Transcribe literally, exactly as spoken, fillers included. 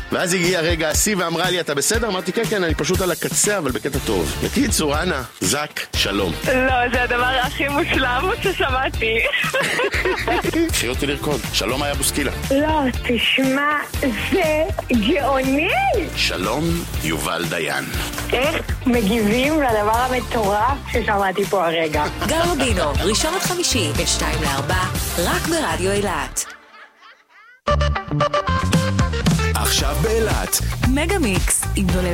ואז הגיע רגע השיא ואמרה לי, אתה בסדר? אמרתי, כן, כן, אני פשוט על הקצה, אבל בקטע טוב. בקיצור, אנה, זק, שלום. לא, זה הדבר הכי מושלם ששמעתי. קחי אותי לרקוד. שלום היה בוסקילה. לא, תשמע, זה גאוני. שלום, יובל דיין. איך מגיבים לדבר המטורף ששמעתי פה הרגע? גלובינו, ראשון עד חמישי, בין שתיים לארבע, רק ברדיו אילת. עכשיו באילת מגה מיקס עם דולב